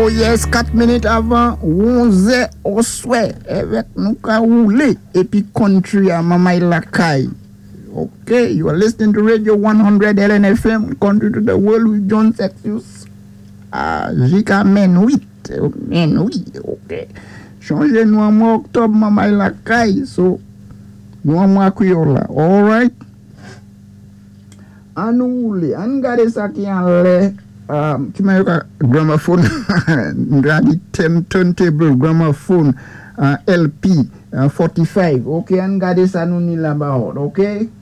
Oh yes, 4 minutes avant 11h au soir avec nous ka rouler et puis country à Mama Lakay. Okay, you are listening to Radio 100 LNFM, country to the world with John Sextus. Jika men 8. Men 8, okay. Changer nous en mois octobre Mama Lakay, so nous en mois Creole. All right. An roule, an gade sa ki an le ki man yo ka gramophone gade turntable gramophone LP 45, ok, an gade sa nou ni la ba hot, ok.